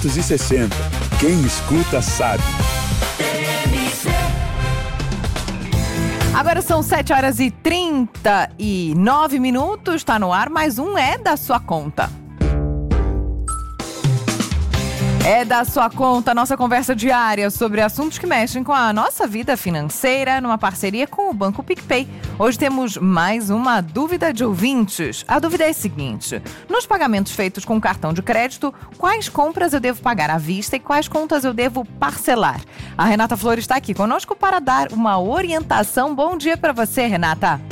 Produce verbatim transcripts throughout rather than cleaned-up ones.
e sessenta. Quem escuta sabe. Agora são sete horas e trinta e nove minutos, está no ar, mais um É da Sua Conta. É da Sua Conta, nossa conversa diária sobre assuntos que mexem com a nossa vida financeira, numa parceria com o Banco PicPay. Hoje temos mais uma dúvida de ouvintes. A dúvida é a seguinte: nos pagamentos feitos com cartão de crédito, quais compras eu devo pagar à vista e quais contas eu devo parcelar? A Renata Flores está aqui conosco para dar uma orientação. Bom dia para você, Renata.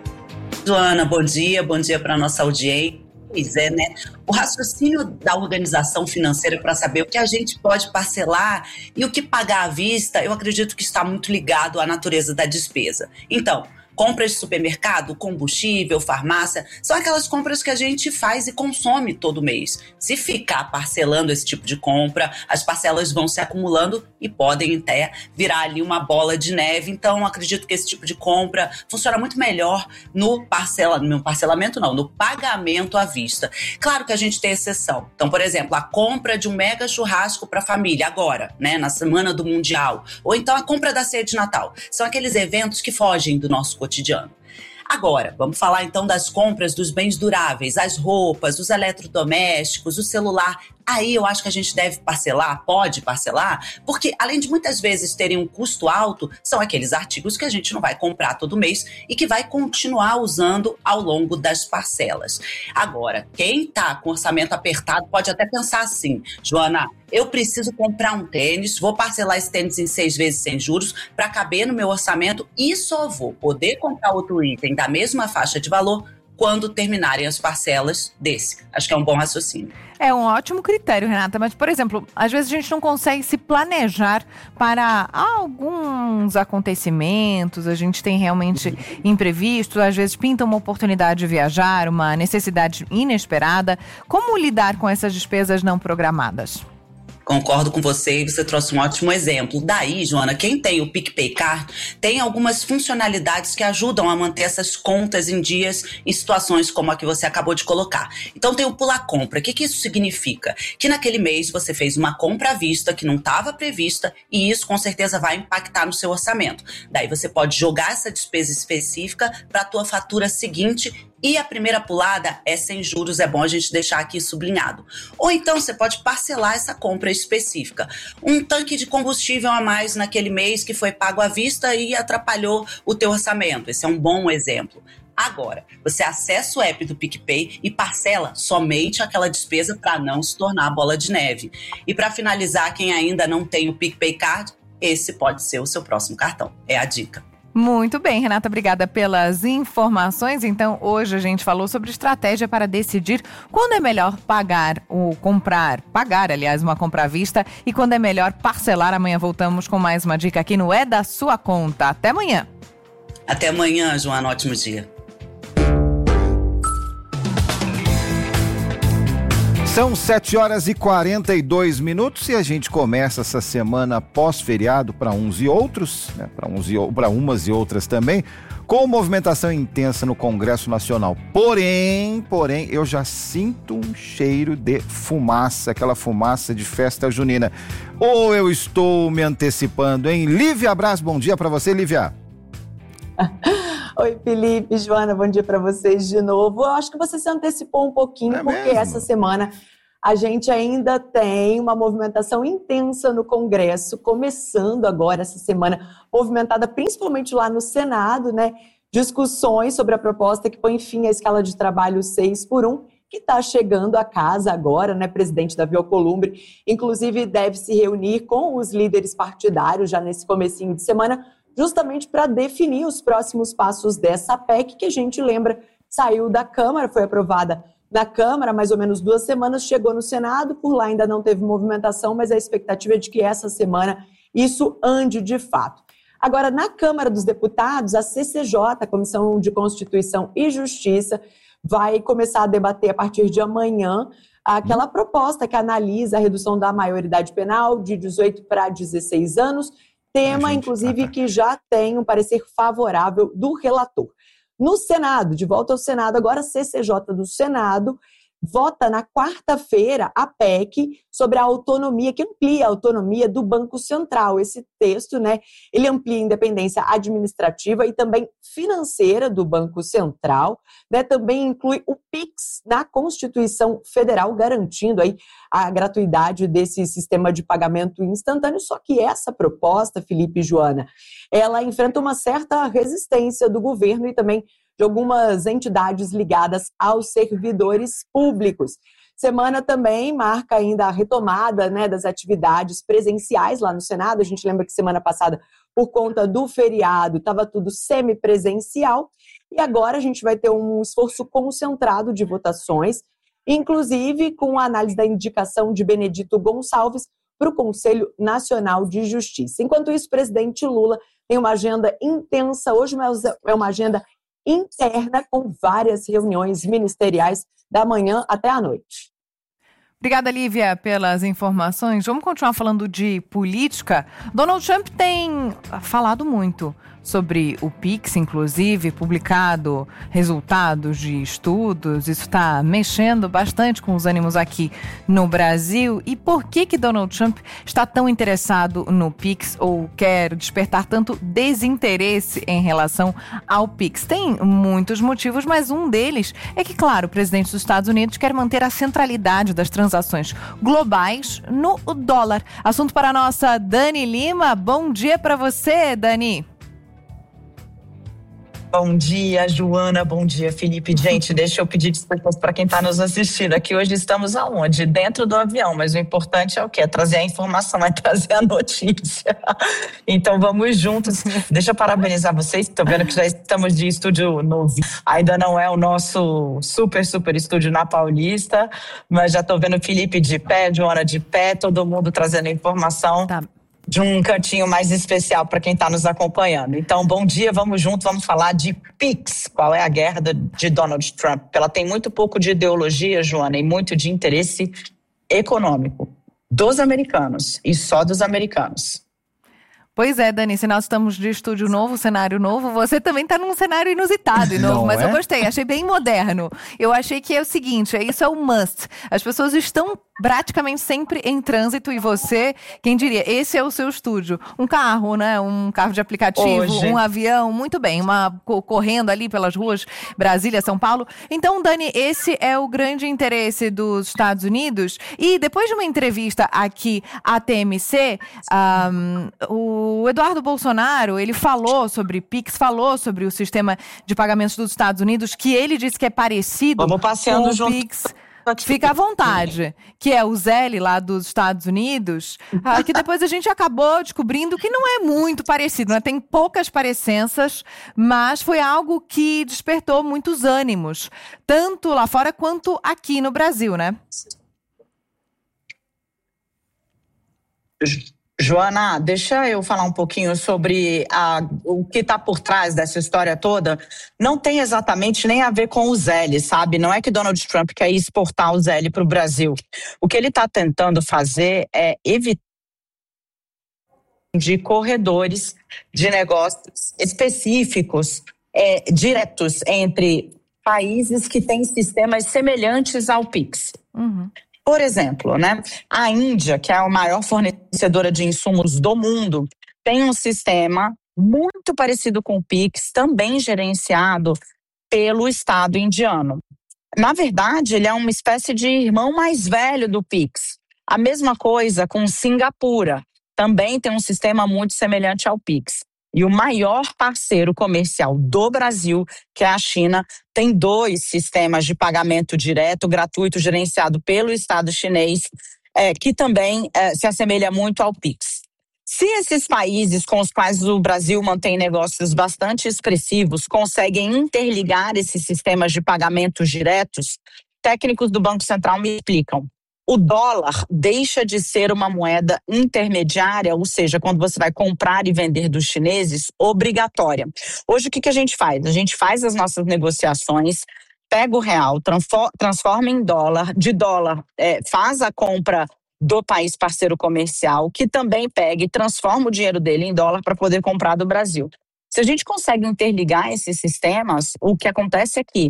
Joana, bom dia, bom dia para a nossa audiência. Pois é, né? O raciocínio da organização financeira para saber o que a gente pode parcelar e o que pagar à vista, eu acredito que está muito ligado à natureza da despesa. Então, compras de supermercado, combustível, farmácia, são aquelas compras que a gente faz e consome todo mês. Se ficar parcelando esse tipo de compra, as parcelas vão se acumulando e podem até virar ali uma bola de neve. Então, acredito que esse tipo de compra funciona muito melhor no, parcela, no parcelamento, não, no pagamento à vista. Claro que a gente tem exceção. Então, por exemplo, a compra de um mega churrasco para a família agora, né, na semana do Mundial, ou então a compra da ceia de Natal. São aqueles eventos que fogem do nosso cotidiano. cotidiano. Agora, vamos falar então das compras dos bens duráveis, as roupas, os eletrodomésticos, o celular. Aí eu acho que a gente deve parcelar, pode parcelar, porque além de muitas vezes terem um custo alto, são aqueles artigos que a gente não vai comprar todo mês e que vai continuar usando ao longo das parcelas. Agora, quem está com orçamento apertado pode até pensar assim: Joana, eu preciso comprar um tênis, vou parcelar esse tênis em seis vezes sem juros para caber no meu orçamento e só vou poder comprar outro item da mesma faixa de valor quando terminarem as parcelas desse. Acho que é um bom raciocínio. É um ótimo critério, Renata, mas, por exemplo, às vezes a gente não consegue se planejar para alguns acontecimentos, a gente tem realmente imprevistos, às vezes pinta uma oportunidade de viajar, uma necessidade inesperada. Como lidar com essas despesas não programadas? Concordo com você e você trouxe um ótimo exemplo. Daí, Joana, quem tem o PicPay Card tem algumas funcionalidades que ajudam a manter essas contas em dias em situações como a que você acabou de colocar. Então tem o Pular Compra. O que, que isso significa? Que naquele mês você fez uma compra à vista que não estava prevista e isso com certeza vai impactar no seu orçamento. Daí você pode jogar essa despesa específica para a tua fatura seguinte. E a primeira pulada é sem juros, é bom a gente deixar aqui sublinhado. Ou então você pode parcelar essa compra específica. Um tanque de combustível a mais naquele mês que foi pago à vista e atrapalhou o teu orçamento. Esse é um bom exemplo. Agora, você acessa o app do PicPay e parcela somente aquela despesa para não se tornar bola de neve. E para finalizar, quem ainda não tem o PicPay Card, esse pode ser o seu próximo cartão. É a dica. Muito bem, Renata, obrigada pelas informações. Então, hoje a gente falou sobre estratégia para decidir quando é melhor pagar ou comprar, pagar, aliás, uma compra à vista e quando é melhor parcelar. Amanhã voltamos com mais uma dica aqui no É da Sua Conta. Até amanhã. Até amanhã, Joana. Ótimo dia. São sete horas e quarenta e dois minutos e a gente começa essa semana pós-feriado para uns e outros, né, para uns e para umas e outras também, com movimentação intensa no Congresso Nacional. Porém, porém, eu já sinto um cheiro de fumaça, aquela fumaça de festa junina. Ou eu estou me antecipando, hein? Lívia Braz, bom dia para você, Lívia. Oi, Felipe, Joana, bom dia para vocês de novo. Eu acho que você se antecipou um pouquinho, é porque mesmo? Essa semana a gente ainda tem uma movimentação intensa no Congresso, começando agora essa semana, movimentada principalmente lá no Senado, né? Discussões sobre a proposta que põe fim à escala de trabalho seis por um, que está chegando à casa agora, né? Presidente Davi Alcolumbre, inclusive deve se reunir com os líderes partidários já nesse comecinho de semana, justamente para definir os próximos passos dessa P E C, que a gente lembra, saiu da Câmara, foi aprovada na Câmara, mais ou menos duas semanas, chegou no Senado, por lá ainda não teve movimentação, mas a expectativa é de que essa semana isso ande de fato. Agora, na Câmara dos Deputados, a C C J, a Comissão de Constituição e Justiça, vai começar a debater a partir de amanhã aquela proposta que analisa a redução da maioridade penal de dezoito para dezesseis anos, tema, inclusive, que já tem um parecer favorável do relator. No Senado, de volta ao Senado, agora a C C J do Senado vota na quarta-feira a P E C sobre a autonomia, que amplia a autonomia do Banco Central. Esse texto, né, ele amplia a independência administrativa e também financeira do Banco Central, né, também inclui o Pix na Constituição Federal, garantindo aí a gratuidade desse sistema de pagamento instantâneo. Só que essa proposta, Felipe e Joana, ela enfrenta uma certa resistência do governo e também de algumas entidades ligadas aos servidores públicos. Semana também marca ainda a retomada, né, das atividades presenciais lá no Senado. A gente lembra que semana passada, por conta do feriado, estava tudo semipresencial. E agora a gente vai ter um esforço concentrado de votações, inclusive com a análise da indicação de Benedito Gonçalves para o Conselho Nacional de Justiça. Enquanto isso, o presidente Lula tem uma agenda intensa. Hoje é uma agenda interna com várias reuniões ministeriais da manhã até a noite. Obrigada, Lívia, pelas informações. Vamos continuar falando de política. Donald Trump tem falado muito sobre o Pix, inclusive, publicado resultados de estudos. Isso está mexendo bastante com os ânimos aqui no Brasil. E por que que Donald Trump está tão interessado no Pix ou quer despertar tanto desinteresse em relação ao Pix? Tem muitos motivos, mas um deles é que, claro, o presidente dos Estados Unidos quer manter a centralidade das transações globais no dólar. Assunto para a nossa Dani Lima. Bom dia para você, Dani. Bom dia, Joana. Bom dia, Felipe. Gente, deixa eu pedir desculpas para quem está nos assistindo. Aqui hoje estamos aonde? Dentro do avião, mas o importante é o quê? É trazer a informação, é trazer a notícia. Então vamos juntos. Deixa eu parabenizar vocês. Estou vendo que já estamos de estúdio novo. Ainda não é o nosso super, super estúdio na Paulista, mas já estou vendo o Felipe de pé, Joana de pé, todo mundo trazendo informação. Tá. De um cantinho mais especial para quem está nos acompanhando. Então, bom dia, vamos junto, vamos falar de Pix. Qual é a guerra de Donald Trump? Ela tem muito pouco de ideologia, Joana, e muito de interesse econômico dos americanos e só dos americanos. Pois é, Dani, se nós estamos de estúdio novo, cenário novo, você também está num cenário inusitado e novo, não mas é? Eu gostei, achei bem moderno. Eu achei que é o seguinte, isso é o must. As pessoas estão praticamente sempre em trânsito e você, quem diria, esse é o seu estúdio. Um carro, né? Um carro de aplicativo, Hoje. um avião, muito bem, uma correndo ali pelas ruas Brasília, São Paulo. Então, Dani, esse é o grande interesse dos Estados Unidos. E depois de uma entrevista aqui à T M C, um, o Eduardo Bolsonaro, ele falou sobre Pix, falou sobre o sistema de pagamentos dos Estados Unidos, que ele disse que é parecido Vamos passeando com o junto. Pix. Fica à vontade, que é o Zelle lá dos Estados Unidos, ah, que depois a gente acabou descobrindo que não é muito parecido, né? Tem poucas parecenças, mas foi algo que despertou muitos ânimos, tanto lá fora quanto aqui no Brasil, né? Joana, deixa eu falar um pouquinho sobre a, o que está por trás dessa história toda. Não tem exatamente nem a ver com o Zelle, sabe? Não é que Donald Trump quer exportar o Zelle para o Brasil. O que ele está tentando fazer é evitar de corredores de negócios específicos, é, diretos entre países que têm sistemas semelhantes ao Pix. Uhum. Por exemplo, né, a Índia, que é a maior fornecedora de insumos do mundo, tem um sistema muito parecido com o Pix, também gerenciado pelo Estado indiano. Na verdade, ele é uma espécie de irmão mais velho do Pix. A mesma coisa com Singapura, também tem um sistema muito semelhante ao Pix. E o maior parceiro comercial do Brasil, que é a China, tem dois sistemas de pagamento direto, gratuito, gerenciado pelo Estado chinês, é, que também é, se assemelha muito ao Pix. Se esses países com os quais o Brasil mantém negócios bastante expressivos conseguem interligar esses sistemas de pagamentos diretos, técnicos do Banco Central me explicam. O dólar deixa de ser uma moeda intermediária, ou seja, quando você vai comprar e vender dos chineses, obrigatória. Hoje o que, que a gente faz? A gente faz as nossas negociações, pega o real, transforma em dólar, de dólar é, faz a compra do país parceiro comercial, que também pega e transforma o dinheiro dele em dólar para poder comprar do Brasil. Se a gente consegue interligar esses sistemas, o que acontece é que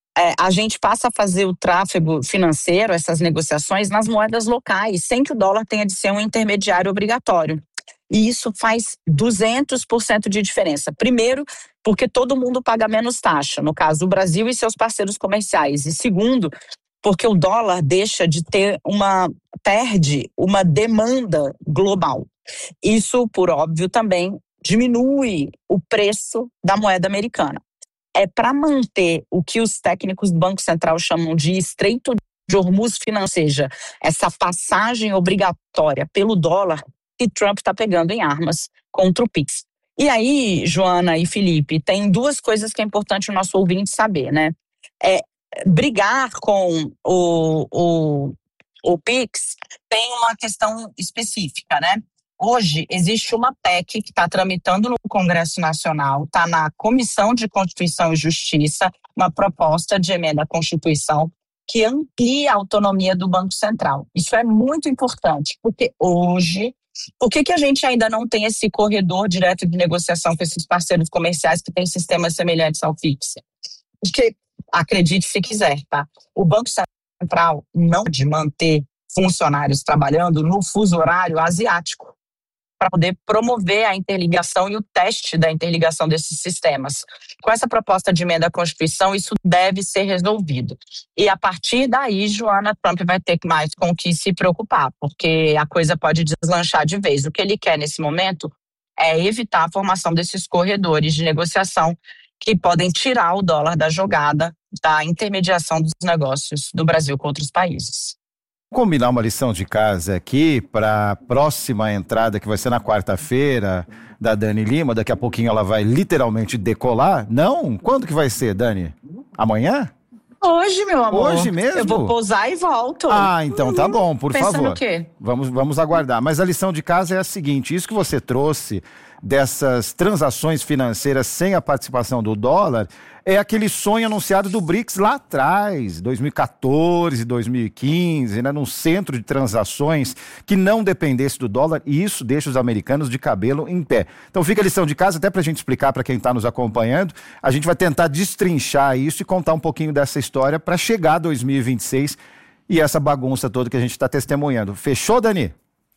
é, a gente passa a fazer o tráfego financeiro, essas negociações, nas moedas locais, sem que o dólar tenha de ser um intermediário obrigatório. E isso faz duzentos por cento de diferença. Primeiro, porque todo mundo paga menos taxa, no caso o Brasil e seus parceiros comerciais. E segundo, porque o dólar deixa de ter uma, perde uma demanda global. Isso, por óbvio, também diminui o preço da moeda americana. É para manter o que os técnicos do Banco Central chamam de estreito de Hormuz financeiro, essa passagem obrigatória pelo dólar, que Trump está pegando em armas contra o Pix. E aí, Joana e Felipe, tem duas coisas que é importante o nosso ouvinte saber, né? É, brigar com o, o, o Pix tem uma questão específica, né? Hoje existe uma P E C que está tramitando no Congresso Nacional, está na Comissão de Constituição e Justiça, uma proposta de emenda à Constituição que amplia a autonomia do Banco Central. Isso é muito importante, porque hoje, por que que a gente ainda não tem esse corredor direto de negociação com esses parceiros comerciais que têm sistemas semelhantes ao Pix? Porque, acredite se quiser, tá? O Banco Central não pode manter funcionários trabalhando no fuso horário asiático para poder promover a interligação e o teste da interligação desses sistemas. Com essa proposta de emenda à Constituição, isso deve ser resolvido. E a partir daí, Joana, Trump vai ter mais com o que se preocupar, porque a coisa pode deslanchar de vez. O que ele quer nesse momento é evitar a formação desses corredores de negociação que podem tirar o dólar da jogada, da intermediação dos negócios do Brasil com outros países. Combinar uma lição de casa aqui para a próxima entrada, que vai ser na quarta-feira, da Dani Lima. Daqui a pouquinho ela vai literalmente decolar. Não? Quando que vai ser, Dani? Amanhã? Hoje, meu amor. Hoje mesmo? Eu vou pousar e volto. Ah, então tá bom, por Pensando favor. no quê? Vamos, vamos aguardar. Mas a lição de casa é a seguinte: isso que você trouxe dessas transações financeiras sem a participação do dólar é aquele sonho anunciado do BRICS lá atrás, dois mil e quatorze, dois mil e quinze, né, num centro de transações que não dependesse do dólar, e isso deixa os americanos de cabelo em pé. Então fica a lição de casa, até para a gente explicar para quem está nos acompanhando. A gente vai tentar destrinchar isso e contar um pouquinho dessa história para chegar a dois mil e vinte e seis e essa bagunça toda que a gente está testemunhando. Fechou, Dani?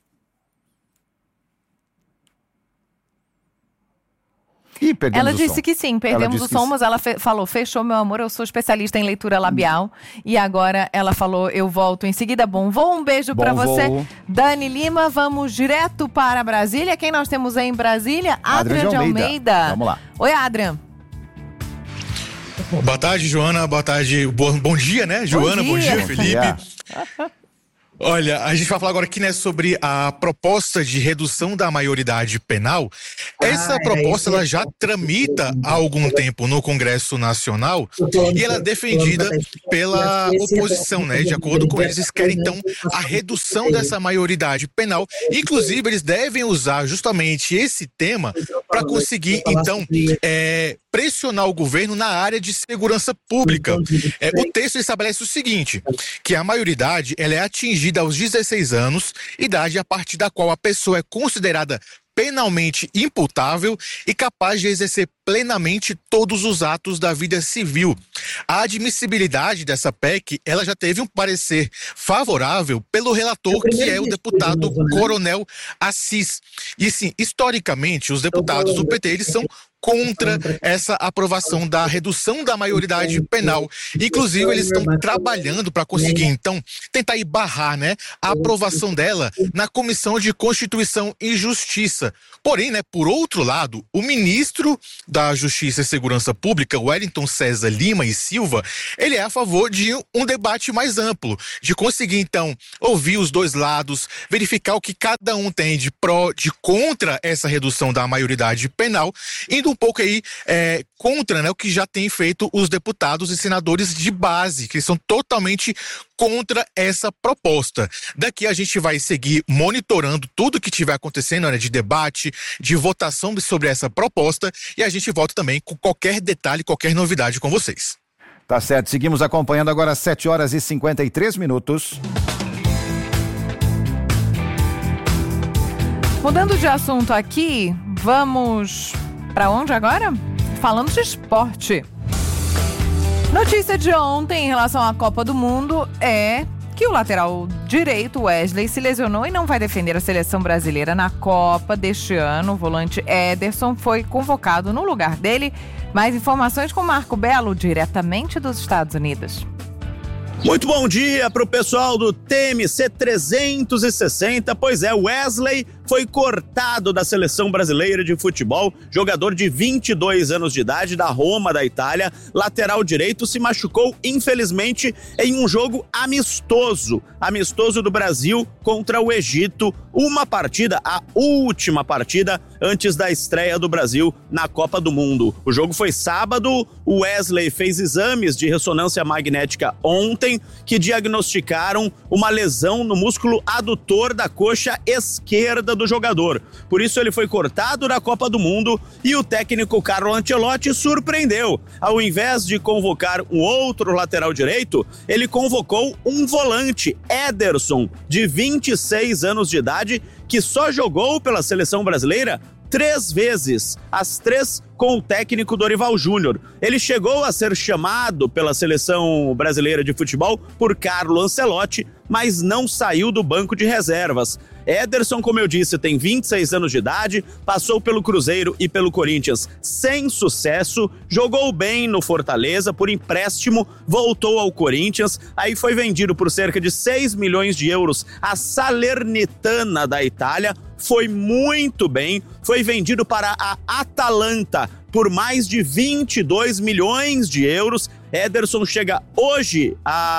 Ih, ela o disse som. que sim, perdemos o som, mas ela fe- falou, fechou, meu amor, eu sou especialista em leitura labial. Hum. E agora ela falou, eu volto em seguida. Bom voo, um beijo pra você. Voo. Dani Lima, vamos direto para Brasília. Quem nós temos aí em Brasília? Adrian de Almeida. Almeida. Vamos lá. Oi, Adrian. Boa tarde, Joana. Boa tarde. Bom, bom dia, né? Joana, bom dia, bom dia Felipe. Yeah. Olha, a gente vai falar agora aqui, né, sobre a proposta de redução da maioridade penal. Essa ah, proposta ela já tramita há algum tempo no Congresso Nacional e ela é defendida pela oposição, né? De acordo com eles, eles querem então a redução dessa maioridade penal. Inclusive, eles devem usar justamente esse tema para conseguir então é, pressionar o governo na área de segurança pública. É, o texto estabelece o seguinte, que a maioridade ela é atingida aos dezesseis anos, idade a partir da qual a pessoa é considerada penalmente imputável e capaz de exercer plenamente todos os atos da vida civil. A admissibilidade dessa P E C, ela já teve um parecer favorável pelo relator, que é o deputado Coronel Assis. E sim, historicamente, os deputados do P T, eles são contra essa aprovação da redução da maioridade penal. Inclusive, eles estão trabalhando para conseguir, então, tentar barrar, né, a aprovação dela na Comissão de Constituição e Justiça. Porém, né, por outro lado, o ministro da Justiça e Segurança Pública, Wellington César Lima e Silva, ele é a favor de um debate mais amplo, de conseguir, então, ouvir os dois lados, verificar o que cada um tem de pró, de contra essa redução da maioridade penal, indo um pouco aí é, contra, né, o que já tem feito os deputados e senadores de base, que são totalmente contra essa proposta. Daqui a gente vai seguir monitorando tudo que estiver acontecendo, né, de debate, de votação sobre essa proposta, e a gente volta também com qualquer detalhe, qualquer novidade com vocês. Tá certo, seguimos acompanhando agora às sete horas e cinquenta e três minutos. Mudando de assunto aqui, vamos para onde agora? Falando de esporte. Notícia de ontem em relação à Copa do Mundo é que o lateral direito, Wesley, se lesionou e não vai defender a seleção brasileira na Copa deste ano. O volante Ederson foi convocado no lugar dele. Mais informações com Marco Belo, diretamente dos Estados Unidos. Muito bom dia para o pessoal do T M C trezentos e sessenta. Pois é, Wesley foi cortado da seleção brasileira de futebol, jogador de vinte e dois anos de idade, da Roma, da Itália, lateral direito, se machucou, infelizmente, em um jogo amistoso, amistoso do Brasil contra o Egito, uma partida, a última partida antes da estreia do Brasil na Copa do Mundo. O jogo foi sábado, o Wesley fez exames de ressonância magnética ontem, que diagnosticaram uma lesão no músculo adutor da coxa esquerda do jogador. Por isso ele foi cortado da Copa do Mundo e o técnico Carlo Ancelotti surpreendeu. Ao invés de convocar um outro lateral direito, ele convocou um volante, Ederson, de vinte e seis anos de idade, que só jogou pela seleção brasileira três vezes, as três com o técnico Dorival Júnior. Ele chegou a ser chamado pela seleção brasileira de futebol por Carlo Ancelotti, mas não saiu do banco de reservas. Ederson, como eu disse, tem vinte e seis anos de idade, passou pelo Cruzeiro e pelo Corinthians sem sucesso, jogou bem no Fortaleza por empréstimo, voltou ao Corinthians, aí foi vendido por cerca de seis milhões de euros à Salernitana da Itália, foi muito bem, foi vendido para a Atalanta por mais de vinte e dois milhões de euros. Ederson chega hoje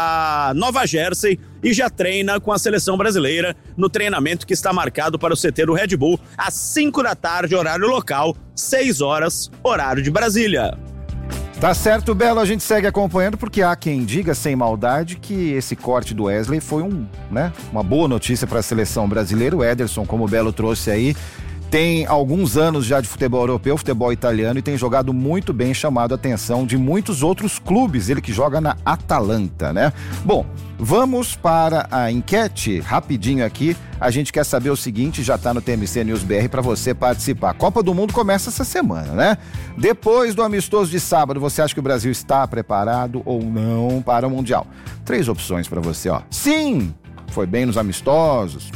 a Nova Jersey e já treina com a seleção brasileira no treinamento que está marcado para o C T do Red Bull às cinco da tarde, horário local, seis horas, horário de Brasília. Tá certo, Belo, a gente segue acompanhando porque há quem diga, sem maldade, que esse corte do Wesley foi um, né, uma boa notícia para a seleção brasileira. O Ederson, como o Belo trouxe aí, tem alguns anos já de futebol europeu, futebol italiano, e tem jogado muito bem, chamado a atenção de muitos outros clubes, ele que joga na Atalanta, né? Bom, vamos para a enquete, rapidinho aqui, a gente quer saber o seguinte, já tá no T M C News B R para você participar. A Copa do Mundo começa essa semana, né? Depois do amistoso de sábado, você acha que o Brasil está preparado ou não para o Mundial? Três opções para você, ó. Sim, foi bem nos amistosos.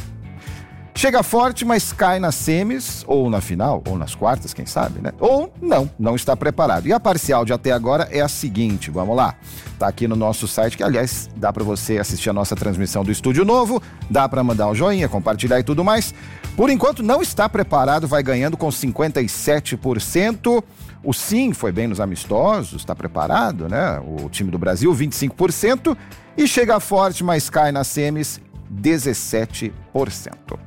Chega forte, mas cai nas semis, ou na final, ou nas quartas, quem sabe, né? Ou não, não está preparado. E a parcial de até agora é a seguinte, vamos lá. Tá aqui no nosso site, que aliás, dá para você assistir a nossa transmissão do Estúdio Novo, dá para mandar um joinha, compartilhar e tudo mais. Por enquanto, não está preparado, vai ganhando com cinquenta e sete por cento. O sim foi bem nos amistosos, está preparado, né? O time do Brasil, vinte e cinco por cento. E chega forte, mas cai nas semis, dezessete por cento.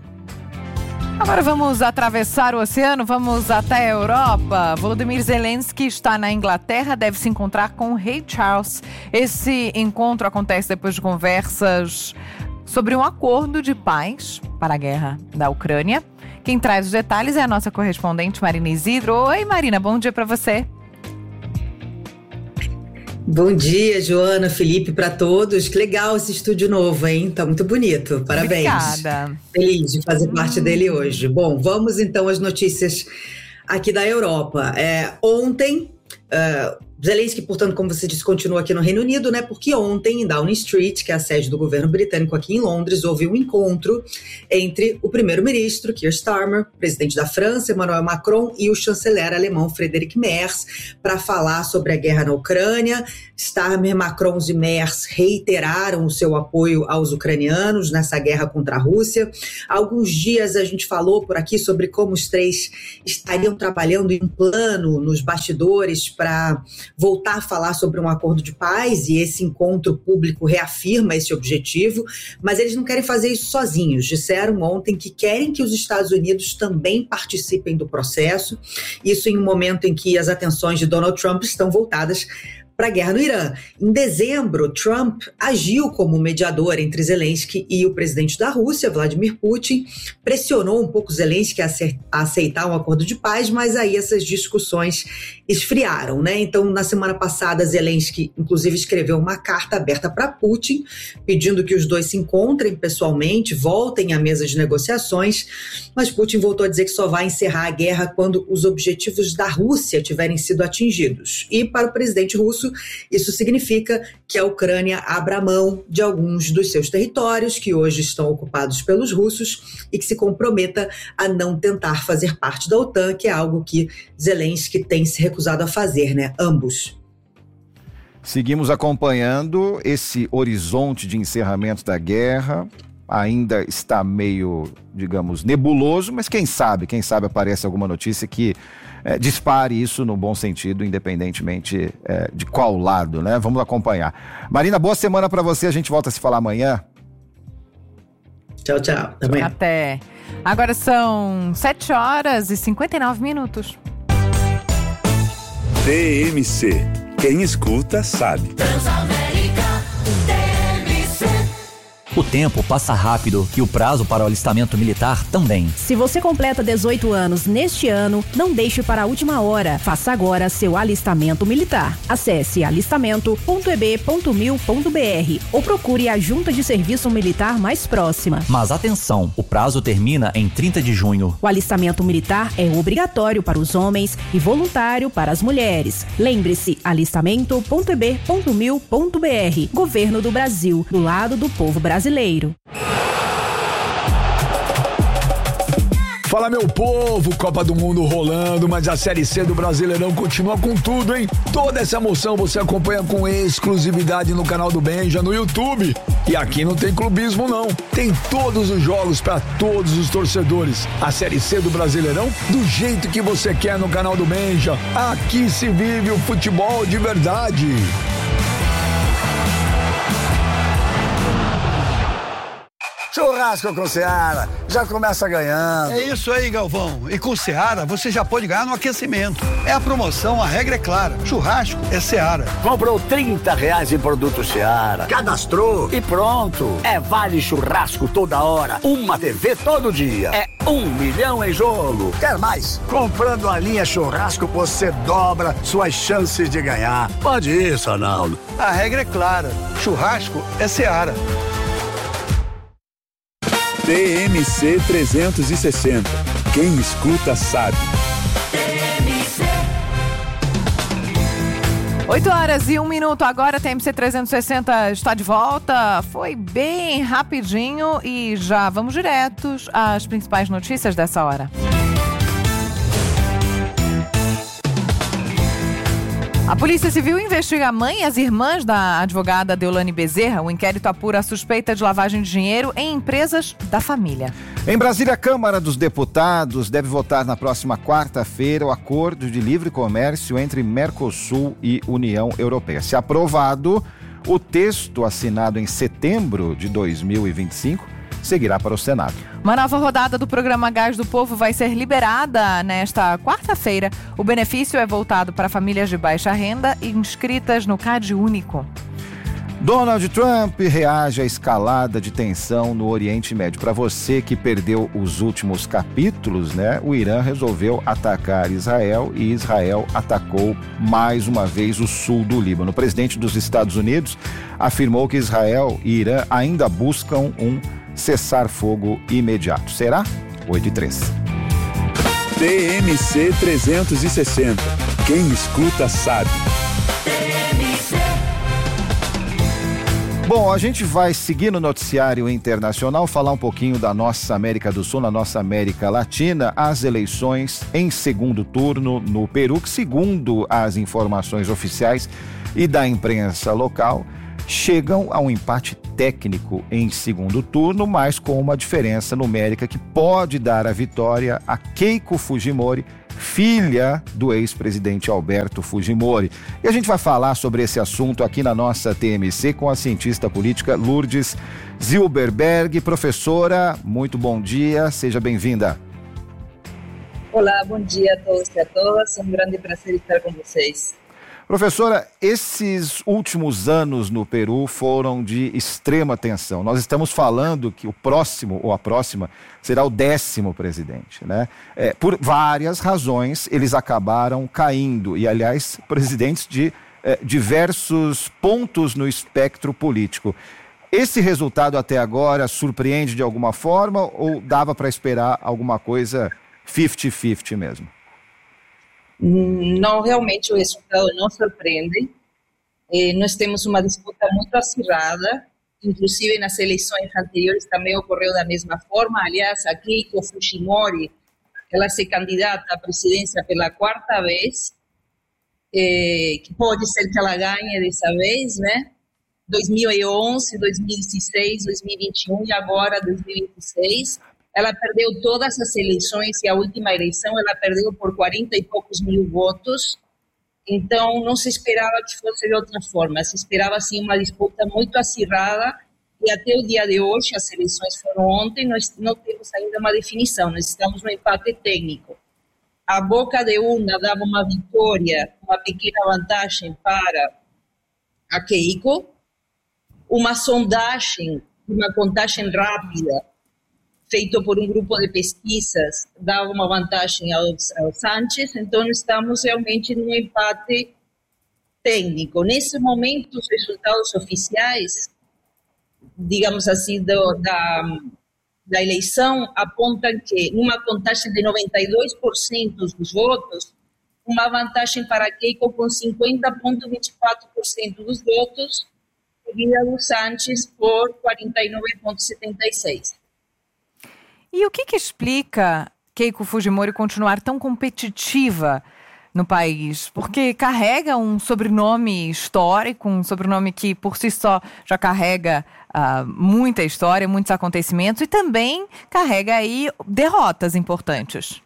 Agora vamos atravessar o oceano, vamos até a Europa. Volodymyr Zelensky está na Inglaterra, deve se encontrar com o rei Charles. Esse encontro acontece depois de conversas sobre um acordo de paz para a guerra da Ucrânia. Quem traz os detalhes é a nossa correspondente Marina Isidro. Oi, Marina, bom dia para você. Bom dia, Joana, Felipe, para todos. Que legal esse estúdio novo, hein? Tá muito bonito. Parabéns. Obrigada. Feliz de fazer parte hum. dele hoje. Bom, vamos então às notícias aqui da Europa. É, ontem, uh, Zelensky, portanto, como você disse, continua aqui no Reino Unido, né? Porque ontem, em Downing Street, que é a sede do governo britânico aqui em Londres, houve um encontro entre o primeiro-ministro, Keir Starmer, presidente da França, Emmanuel Macron, e o chanceler alemão, Friedrich Merz, para falar sobre a guerra na Ucrânia. Starmer, Macron e Merz reiteraram o seu apoio aos ucranianos nessa guerra contra a Rússia. Há alguns dias a gente falou por aqui sobre como os três estariam trabalhando em um plano nos bastidores para voltar a falar sobre um acordo de paz, e esse encontro público reafirma esse objetivo, mas eles não querem fazer isso sozinhos. Disseram ontem que querem que os Estados Unidos também participem do processo, isso em um momento em que as atenções de Donald Trump estão voltadas para a guerra no Irã. Em dezembro, Trump agiu como mediador entre Zelensky e o presidente da Rússia, Vladimir Putin, pressionou um pouco Zelensky a aceitar um acordo de paz, mas aí essas discussões esfriaram, né? Então, na semana passada, Zelensky, inclusive, escreveu uma carta aberta para Putin, pedindo que os dois se encontrem pessoalmente, voltem à mesa de negociações, mas Putin voltou a dizer que só vai encerrar a guerra quando os objetivos da Rússia tiverem sido atingidos. E para o presidente russo, russo. Isso significa que a Ucrânia abra mão de alguns dos seus territórios, que hoje estão ocupados pelos russos, e que se comprometa a não tentar fazer parte da OTAN, que é algo que Zelensky tem se recusado a fazer, né? Ambos. Seguimos acompanhando esse horizonte de encerramento da guerra. Ainda está meio, digamos, nebuloso, mas quem sabe, quem sabe aparece alguma notícia que é, dispare isso no bom sentido, independentemente é, de qual lado, né? Vamos acompanhar. Marina, boa semana para você, a gente volta a se falar amanhã. Tchau, tchau. Até. Até. Agora são sete horas e cinquenta e nove minutos. T M C. Quem escuta sabe. Transamérica, T M C. O tempo passa rápido e o prazo para o alistamento militar também. Se você completa dezoito anos neste ano, não deixe para a última hora. Faça agora seu alistamento militar. Acesse alistamento ponto e b ponto mil ponto b r ou procure a junta de serviço militar mais próxima. Mas atenção, o prazo termina em trinta de junho. O alistamento militar é obrigatório para os homens e voluntário para as mulheres. Lembre-se, alistamento ponto e b ponto mil ponto b r. Governo do Brasil, do lado do povo brasileiro. Brasileiro. Fala, meu povo, Copa do Mundo rolando, mas a Série C do Brasileirão continua com tudo, hein? Toda essa emoção você acompanha com exclusividade no canal do Benja, no YouTube. E aqui não tem clubismo, não. Tem todos os jogos para todos os torcedores. A Série C do Brasileirão, do jeito que você quer no canal do Benja. Aqui se vive o futebol de verdade. Churrasco com Seara, já começa ganhando. É isso aí, Galvão. E com Seara, você já pode ganhar no aquecimento. É a promoção, a regra é clara. Churrasco é Seara. Comprou trinta reais em produto Seara, cadastrou e pronto. É vale churrasco toda hora, uma T V todo dia. É um milhão em jogo. Quer mais? Comprando a linha churrasco, você dobra suas chances de ganhar. Pode isso, Arnaldo. A regra é clara. Churrasco é Seara. T M C trezentos e sessenta. Quem escuta sabe. oito horas e um minuto agora, T M C trezentos e sessenta está de volta. Foi bem rapidinho e já vamos diretos às principais notícias dessa hora. A Polícia Civil investiga a mãe e as irmãs da advogada Deolane Bezerra. O inquérito apura a suspeita de lavagem de dinheiro em empresas da família. Em Brasília, a Câmara dos Deputados deve votar na próxima quarta-feira o acordo de livre comércio entre Mercosul e União Europeia. Se aprovado, o texto assinado em setembro de dois mil e vinte e cinco seguirá para o Senado. Uma nova rodada do programa Gás do Povo vai ser liberada nesta quarta-feira. O benefício é voltado para famílias de baixa renda inscritas no Cade Único. Donald Trump reage à escalada de tensão no Oriente Médio. Para você que perdeu os últimos capítulos, né? O Irã resolveu atacar Israel e Israel atacou mais uma vez o sul do Líbano. O presidente dos Estados Unidos afirmou que Israel e Irã ainda buscam um cessar-fogo imediato. Será? oito e três. T M C trezentos e sessenta. Quem escuta sabe. Bom, a gente vai seguir no noticiário internacional, falar um pouquinho da nossa América do Sul, na nossa América Latina, as eleições em segundo turno no Peru, que segundo as informações oficiais e da imprensa local, chegam a um empate técnico em segundo turno, mas com uma diferença numérica que pode dar a vitória a Keiko Fujimori, filha do ex-presidente Alberto Fujimori. E a gente vai falar sobre esse assunto aqui na nossa T M C com a cientista política Lourdes Zilberberg. Professora, muito bom dia, seja bem-vinda. Olá, bom dia a todos e a todas, é um grande prazer estar com vocês. Professora, esses últimos anos no Peru foram de extrema tensão. Nós estamos falando que o próximo ou a próxima será o décimo presidente, né? É, por várias razões, eles acabaram caindo. E, aliás, presidentes de é, diversos pontos no espectro político. Esse resultado até agora surpreende de alguma forma ou dava para esperar alguma coisa cinquenta cinquenta mesmo? Não, realmente o resultado não surpreende. Eh, nós temos uma disputa muito acirrada, inclusive nas eleições anteriores também ocorreu da mesma forma. Aliás, a Keiko Fujimori, ela se candidata à presidência pela quarta vez, eh, que pode ser que ela ganhe dessa vez, né? dois mil e onze, dois mil e dezesseis, dois mil e vinte e um e agora dois mil e vinte e seis. Ela perdeu todas as eleições e a última eleição ela perdeu por quarenta e poucos mil votos. Então, não se esperava que fosse de outra forma. Se esperava, assim, uma disputa muito acirrada e até o dia de hoje, as eleições foram ontem, nós não temos ainda uma definição, nós estamos no empate técnico. A boca de urna dava uma vitória, uma pequena vantagem para a Keiko, uma sondagem, uma contagem rápida, feito por um grupo de pesquisas, dava uma vantagem ao, ao Sánchez, então estamos realmente num empate técnico. Nesse momento, os resultados oficiais, digamos assim, do, da, da eleição, apontam que, numa contagem de noventa e dois por cento dos votos, uma vantagem para Keiko com cinquenta vírgula vinte e quatro por cento dos votos, seguida do Sánchez por quarenta e nove vírgula setenta e seis por cento. E o que, que explica Keiko Fujimori continuar tão competitiva no país? Porque carrega um sobrenome histórico, um sobrenome que por si só já carrega uh, muita história, muitos acontecimentos e também carrega aí derrotas importantes.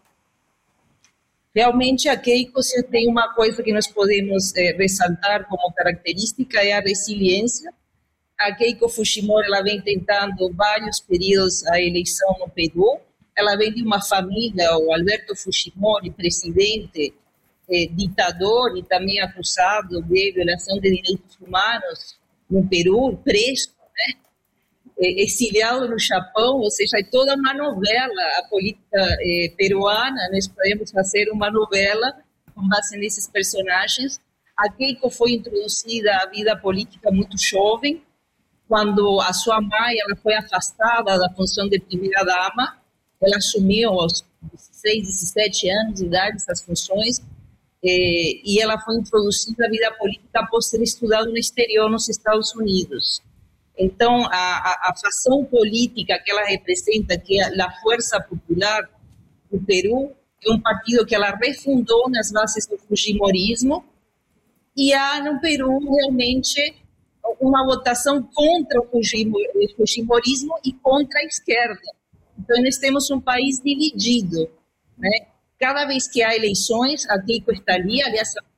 Realmente a Keiko, se tem uma coisa que nós podemos eh, ressaltar como característica, é a resiliência. A Keiko Fujimori, ela vem tentando vários períodos a eleição no Peru. Ela vem de uma família, o Alberto Fujimori, presidente, eh, ditador e também acusado de violação de direitos humanos no Peru, preso, né? eh, exiliado no Japão, ou seja, é toda uma novela, a política eh, peruana. Nós podemos fazer uma novela com base nesses personagens. A Keiko foi introduzida à vida política muito jovem, quando a sua mãe ela foi afastada da função de primeira-dama. Ela assumiu aos dezesseis, dezessete anos de idade essas funções, eh, e ela foi introduzida à vida política após ter estudado no exterior, nos Estados Unidos. Então, a, a, a facção política que ela representa, que é a Força Popular do Peru, é um partido que ela refundou nas bases do fujimorismo, e há no Peru realmente uma votação contra o fujimorismo e contra a esquerda. Então, nós temos um país dividido, né? Cada vez que há eleições, a Keiko está ali. Aliás, a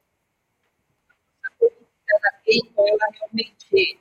política da Keiko, ela realmente...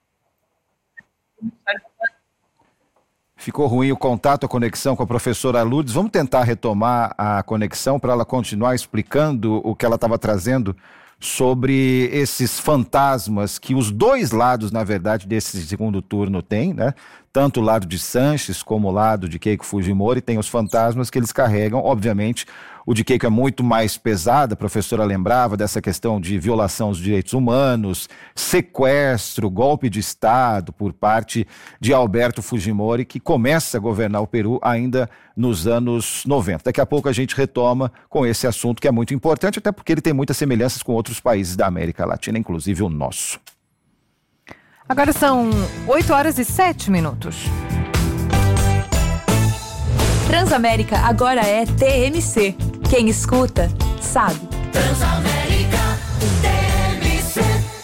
Ficou ruim o contato, a conexão com a professora Lourdes. Vamos tentar retomar a conexão para ela continuar explicando o que ela estava trazendo sobre esses fantasmas que os dois lados, na verdade, desse segundo turno têm, né? Tanto o lado de Sánchez como o lado de Keiko Fujimori tem os fantasmas que eles carregam. Obviamente, o de Keiko é muito mais pesado. A professora lembrava dessa questão de violação dos direitos humanos, sequestro, golpe de Estado por parte de Alberto Fujimori, que começa a governar o Peru ainda nos anos noventa. Daqui a pouco a gente retoma com esse assunto que é muito importante, até porque ele tem muitas semelhanças com outros países da América Latina, inclusive o nosso. Agora são oito horas e sete minutos. Transamérica agora é T M C. Quem escuta, sabe. Transamérica, T M C.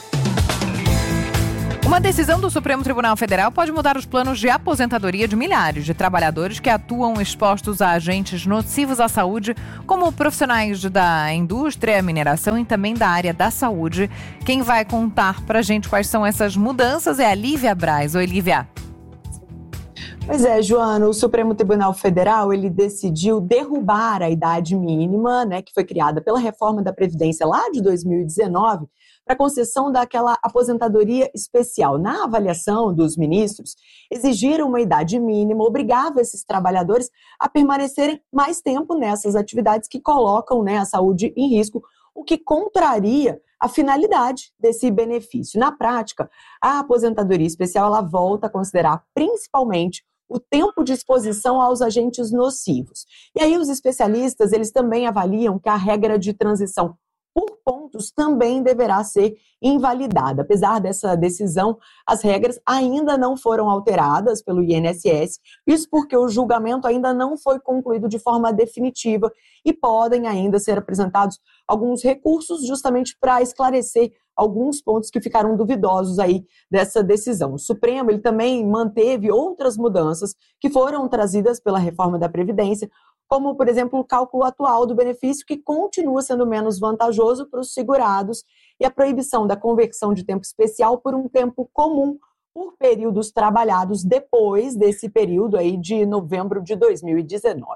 Uma decisão do Supremo Tribunal Federal pode mudar os planos de aposentadoria de milhares de trabalhadores que atuam expostos a agentes nocivos à saúde, como profissionais da indústria, mineração e também da área da saúde. Quem vai contar pra gente quais são essas mudanças é a Lívia Braz. Oi, Lívia. Pois é, Joana, o Supremo Tribunal Federal, ele decidiu derrubar a idade mínima, né, que foi criada pela reforma da Previdência lá de dois mil e dezenove, para concessão daquela aposentadoria especial. Na avaliação dos ministros, exigir uma idade mínima obrigava esses trabalhadores a permanecerem mais tempo nessas atividades que colocam, né, a saúde em risco, o que contraria a finalidade desse benefício. Na prática, a aposentadoria especial ela volta a considerar principalmente o tempo de exposição aos agentes nocivos. E aí os especialistas, eles também avaliam que a regra de transição por pontos também deverá ser invalidada. Apesar dessa decisão, as regras ainda não foram alteradas pelo I N S S, isso porque o julgamento ainda não foi concluído de forma definitiva e podem ainda ser apresentados alguns recursos justamente para esclarecer alguns pontos que ficaram duvidosos aí dessa decisão. O Supremo ele também manteve outras mudanças que foram trazidas pela reforma da Previdência, como, por exemplo, o cálculo atual do benefício, que continua sendo menos vantajoso para os segurados, e a proibição da conversão de tempo especial por um tempo comum por períodos trabalhados depois desse período aí de novembro de dois mil e dezenove.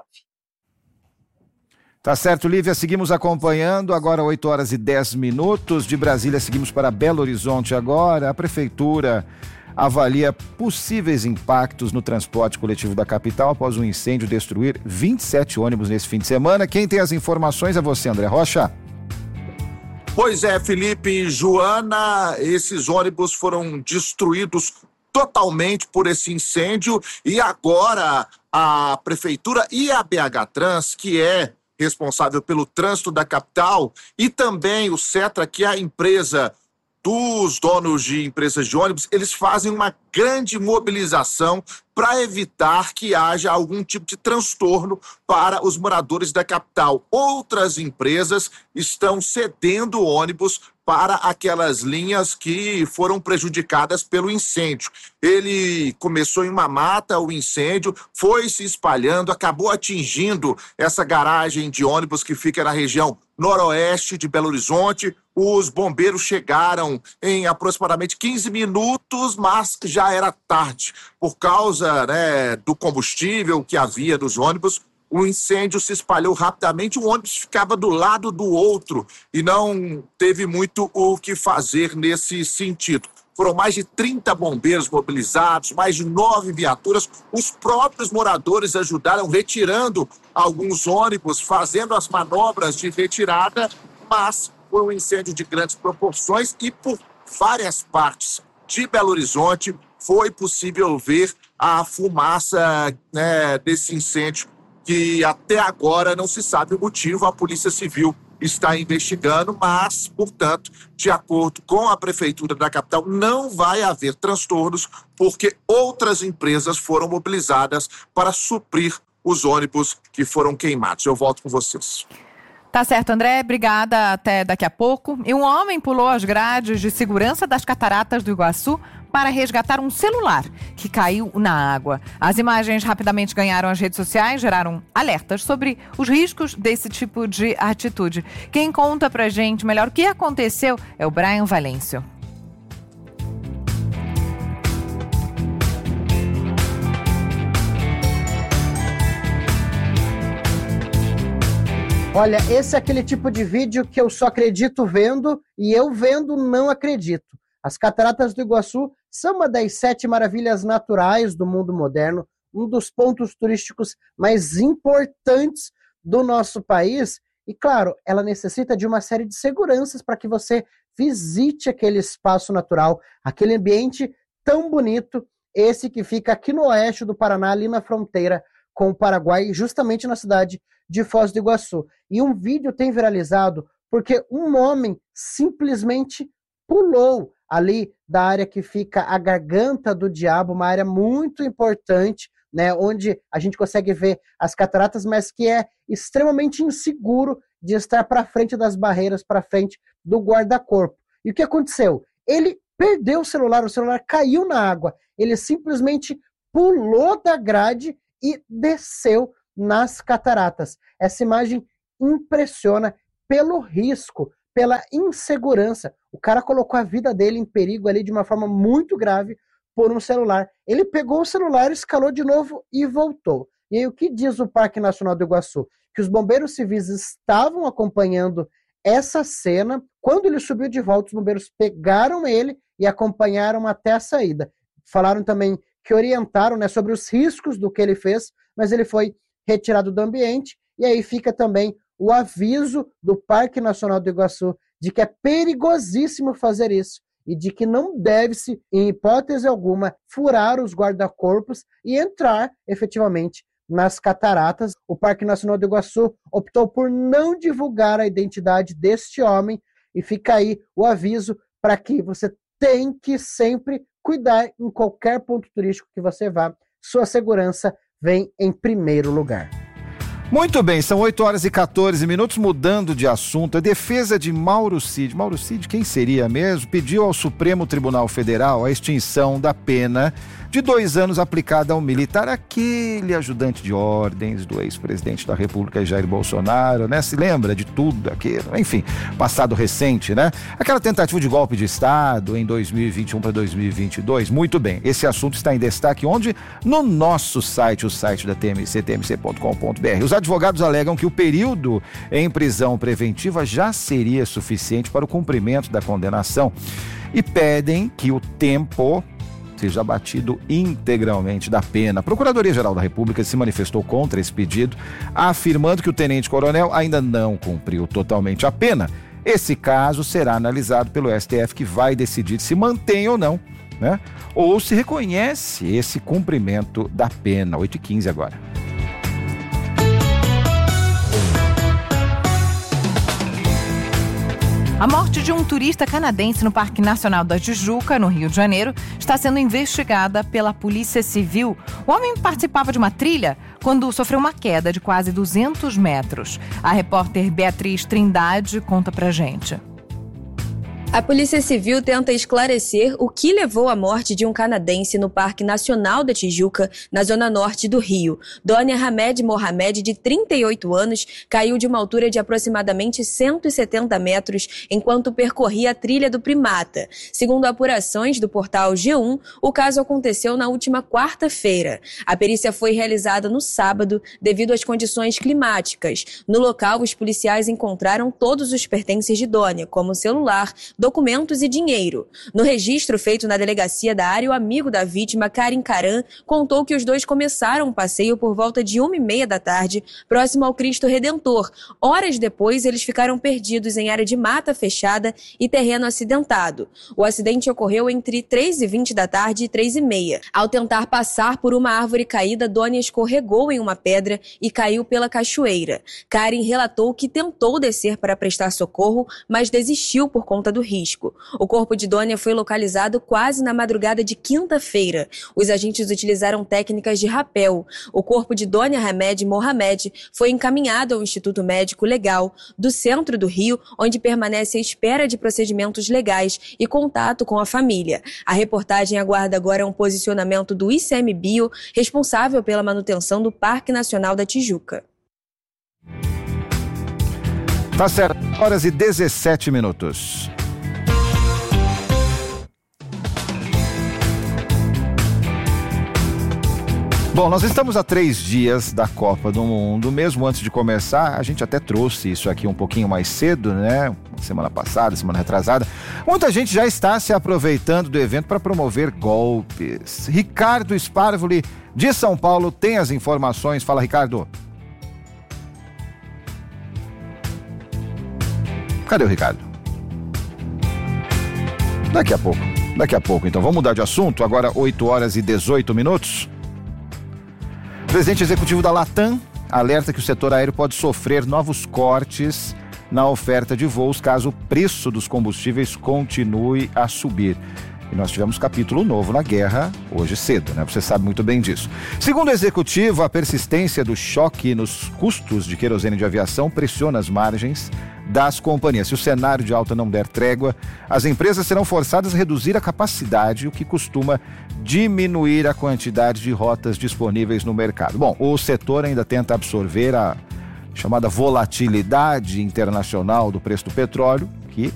Tá certo, Lívia, seguimos acompanhando, agora oito horas e dez minutos, de Brasília seguimos para Belo Horizonte agora. A Prefeitura avalia possíveis impactos no transporte coletivo da capital após um incêndio destruir vinte e sete ônibus nesse fim de semana. Quem tem as informações é você, André Rocha. Pois é, Felipe e Joana, esses ônibus foram destruídos totalmente por esse incêndio e agora a Prefeitura e a B H Trans, que é responsável pelo trânsito da capital, e também o Cetra, que é a empresa dos donos de empresas de ônibus, eles fazem uma grande mobilização para evitar que haja algum tipo de transtorno para os moradores da capital. Outras empresas estão cedendo ônibus para aquelas linhas que foram prejudicadas pelo incêndio. Ele começou em uma mata, o incêndio foi se espalhando, acabou atingindo essa garagem de ônibus que fica na região noroeste de Belo Horizonte. Os bombeiros chegaram em aproximadamente quinze minutos, mas já era tarde. Por causa, né, do combustível que havia nos ônibus, o incêndio se espalhou rapidamente, o ônibus ficava do lado do outro e não teve muito o que fazer nesse sentido. Foram mais de trinta bombeiros mobilizados, mais de nove viaturas. Os próprios moradores ajudaram retirando alguns ônibus, fazendo as manobras de retirada, mas foi um incêndio de grandes proporções e por várias partes de Belo Horizonte foi possível ver a fumaça, né, desse incêndio, que até agora não se sabe o motivo. A Polícia Civil está investigando, mas, portanto, de acordo com a Prefeitura da capital, não vai haver transtornos, porque outras empresas foram mobilizadas para suprir os ônibus que foram queimados. Eu volto com vocês. Tá certo, André. Obrigada. Até daqui a pouco. E um homem pulou as grades de segurança das cataratas do Iguaçu para resgatar um celular que caiu na água. As imagens rapidamente ganharam as redes sociais, geraram alertas sobre os riscos desse tipo de atitude. Quem conta pra gente melhor o que aconteceu é o Brian Valêncio. Olha, esse é aquele tipo de vídeo que eu só acredito vendo e eu vendo não acredito. As Cataratas do Iguaçu são uma das sete maravilhas naturais do mundo moderno, um dos pontos turísticos mais importantes do nosso país. E, claro, ela necessita de uma série de seguranças para que você visite aquele espaço natural, aquele ambiente tão bonito, esse que fica aqui no oeste do Paraná, ali na fronteira com o Paraguai, justamente na cidade de Foz do Iguaçu. E um vídeo tem viralizado porque um homem simplesmente pulou ali da área que fica a Garganta do Diabo, uma área muito importante, né, onde a gente consegue ver as cataratas, mas que é extremamente inseguro de estar para frente das barreiras, para frente do guarda-corpo. E o que aconteceu? Ele perdeu o celular, o celular caiu na água, ele simplesmente pulou da grade e desceu nas cataratas. Essa imagem impressiona pelo risco, pela insegurança. O cara colocou a vida dele em perigo ali de uma forma muito grave por um celular. Ele pegou o celular, escalou de novo e voltou. E aí o que diz o Parque Nacional do Iguaçu? Que os bombeiros civis estavam acompanhando essa cena. Quando ele subiu de volta, os bombeiros pegaram ele e acompanharam até a saída. Falaram também que orientaram, né, sobre os riscos do que ele fez, mas ele foi retirado do ambiente. E aí fica também o aviso do Parque Nacional do Iguaçu de que é perigosíssimo fazer isso e de que não deve-se, em hipótese alguma, furar os guarda-corpos e entrar efetivamente nas cataratas. O Parque Nacional do Iguaçu optou por não divulgar a identidade deste homem e fica aí o aviso para que você tem que sempre cuidar em qualquer ponto turístico que você vá. Sua segurança vem em primeiro lugar. Muito bem, são oito horas e quatorze minutos, mudando de assunto. A defesa de Mauro Cid, Mauro Cid, quem seria mesmo? Pediu ao Supremo Tribunal Federal a extinção da pena de dois anos aplicada ao militar, aquele ajudante de ordens do ex-presidente da República, Jair Bolsonaro, né? Se lembra de tudo aquilo, enfim, passado recente, né? Aquela tentativa de golpe de Estado em dois mil e vinte e um para dois mil e vinte e dois. Muito bem, esse assunto está em destaque onde? No nosso site, o site da T M C, t m c ponto com ponto b r. Os advogados alegam que o período em prisão preventiva já seria suficiente para o cumprimento da condenação e pedem que o tempo seja abatido integralmente da pena. A Procuradoria-Geral da República se manifestou contra esse pedido, afirmando que o tenente-coronel ainda não cumpriu totalmente a pena. Esse caso será analisado pelo S T F, que vai decidir se mantém ou não, né? Ou se reconhece esse cumprimento da pena. oito e quinze agora. A morte de um turista canadense no Parque Nacional da Tijuca, no Rio de Janeiro, está sendo investigada pela Polícia Civil. O homem participava de uma trilha quando sofreu uma queda de quase duzentos metros. A repórter Beatriz Trindade conta pra gente. A Polícia Civil tenta esclarecer o que levou à morte de um canadense no Parque Nacional da Tijuca, na zona norte do Rio. Donia Hamed Mohamed, de trinta e oito anos, caiu de uma altura de aproximadamente cento e setenta metros enquanto percorria a trilha do Primata. Segundo apurações do portal G um, o caso aconteceu na última quarta-feira. A perícia foi realizada no sábado devido às condições climáticas. No local, os policiais encontraram todos os pertences de Donia, como celular, documentos e dinheiro. No registro feito na delegacia da área, o amigo da vítima, Karim Karan, contou que os dois começaram o passeio por volta de uma e meia da tarde, próximo ao Cristo Redentor. Horas depois, eles ficaram perdidos em área de mata fechada e terreno acidentado. O acidente ocorreu entre três e vinte da tarde e três e meia. Ao tentar passar por uma árvore caída, Donia escorregou em uma pedra e caiu pela cachoeira. Karim relatou que tentou descer para prestar socorro, mas desistiu por conta do risco. O corpo de Donia foi localizado quase na madrugada de quinta-feira. Os agentes utilizaram técnicas de rapel. O corpo de Donia Hamed Mohamed foi encaminhado ao Instituto Médico Legal do centro do Rio, onde permanece à espera de procedimentos legais e contato com a família. A reportagem aguarda agora um posicionamento do I C M Bio, responsável pela manutenção do Parque Nacional da Tijuca. Tá certo, horas e dezessete minutos. Bom, nós estamos a três dias da Copa do Mundo. Mesmo antes de começar, a gente até trouxe isso aqui um pouquinho mais cedo, né? Semana passada, semana retrasada. Muita gente já está se aproveitando do evento para promover golpes. Ricardo Sparvoli, de São Paulo, tem as informações. Fala, Ricardo. Cadê o Ricardo? Daqui a pouco. Daqui a pouco, então. Vamos mudar de assunto. Agora, oito horas e dezoito minutos. O presidente executivo da Latam alerta que o setor aéreo pode sofrer novos cortes na oferta de voos caso o preço dos combustíveis continue a subir. E nós tivemos capítulo novo na guerra hoje cedo, né? Você sabe muito bem disso. Segundo o executivo, a persistência do choque nos custos de querosene de aviação pressiona as margens das companhias. Se o cenário de alta não der trégua, as empresas serão forçadas a reduzir a capacidade, o que costuma diminuir a quantidade de rotas disponíveis no mercado. Bom, o setor ainda tenta absorver a chamada volatilidade internacional do preço do petróleo, que